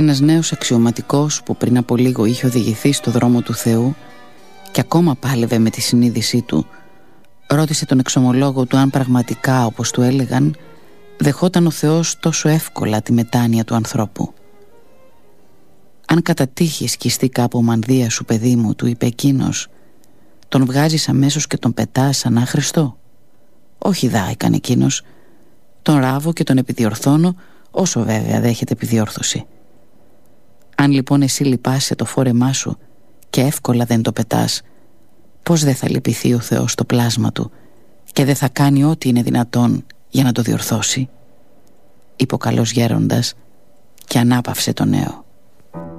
Ένας νέος αξιωματικός που πριν από λίγο είχε οδηγηθεί στο δρόμο του Θεού και ακόμα πάλευε με τη συνείδησή του, ρώτησε τον εξομολόγο του αν πραγματικά, όπως του έλεγαν, δεχόταν ο Θεός τόσο εύκολα τη μετάνοια του ανθρώπου. «Αν κατά τύχη σκιστεί κάπου ο μανδύα σου, παιδί μου», του είπε εκείνος, «τον βγάζεις αμέσως και τον πετάς σαν άχρηστο?» «Όχι δά», έκανε εκείνος, «τον ράβω και τον επιδιορθώνω, όσο βέβαια δέχεται επιδιόρθωση». «Αν λοιπόν εσύ λυπάσαι το φόρεμά σου και εύκολα δεν το πετάς, πώς δεν θα λυπηθεί ο Θεός το πλάσμα του και δεν θα κάνει ό,τι είναι δυνατόν για να το διορθώσει?» είπε ο καλός γέροντας και ανάπαυσε το νέο.